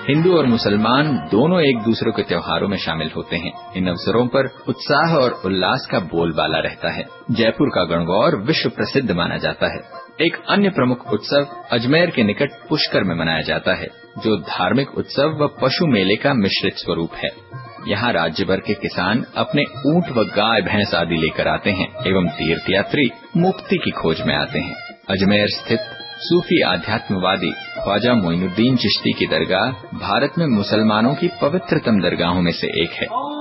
हिंदू और मुसलमान दोनों एक दूसरे के त्योहारों में शामिल होते हैं। इन अवसरों पर उत्साह और उल्लास का बोलबाला रहता है। जयपुर का गणगौर विश्व प्रसिद्ध माना जाता है। एक अन्य प्रमुख उत्सव अजमेर के निकट पुष्कर में मनाया जाता है, जो धार्मिक उत्सव व पशु मेले का मिश्रित स्वरूप है। यहाँ राज्य भर के किसान अपने ऊंट व गाय भैंस आदि लेकर आते हैं एवं तीर्थयात्री मुक्ति की खोज में आते हैं। अजमेर स्थित सूफी आध्यात्मवादी ख्वाजा मोइनुद्दीन चिश्ती की दरगाह भारत में मुसलमानों की पवित्रतम दरगाहों में से एक है।